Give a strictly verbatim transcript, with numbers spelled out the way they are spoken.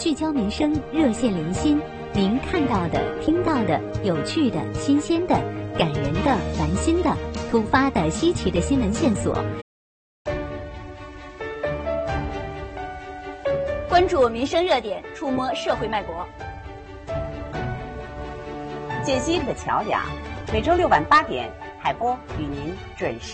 聚焦民生，热线零星，您看到的、听到的、有趣的、新鲜的、感人的、烦心的、突发的、稀奇的新闻线索。 关注民生热点，触摸社会脉搏， 解析的桥梁。每周六晚八点，海波与您准时。